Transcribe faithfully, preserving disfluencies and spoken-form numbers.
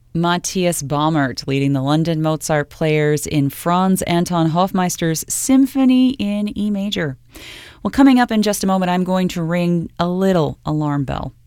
Matthias Baumert leading the London Mozart players in Franz Anton Hofmeister's Symphony in E major. Well, coming up in just a moment, I'm going to ring a little alarm bell.